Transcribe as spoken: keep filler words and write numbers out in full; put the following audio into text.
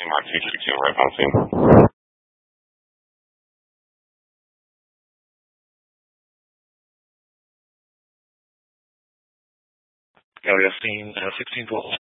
M R T sixteen right on scene. Area scene, uh, sixteen volt.